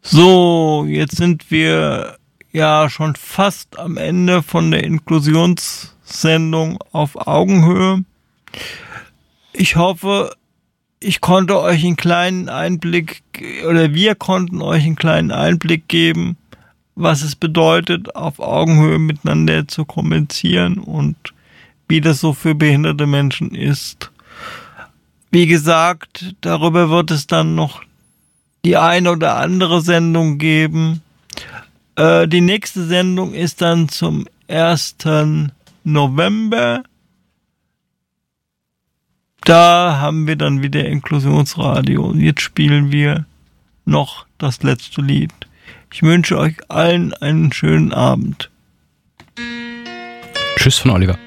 So, jetzt sind wir ja schon fast am Ende von der Inklusionssendung auf Augenhöhe. Ich hoffe, ich konnte euch einen kleinen Einblick, oder wir konnten euch einen kleinen Einblick geben, was es bedeutet, auf Augenhöhe miteinander zu kommunizieren und wie das so für behinderte Menschen ist. Wie gesagt, darüber wird es dann noch die eine oder andere Sendung geben. Die nächste Sendung ist dann zum 1. November. Da haben wir dann wieder Inklusionsradio. Jetzt spielen wir noch das letzte Lied. Ich wünsche euch allen einen schönen Abend. Tschüss von Oliver.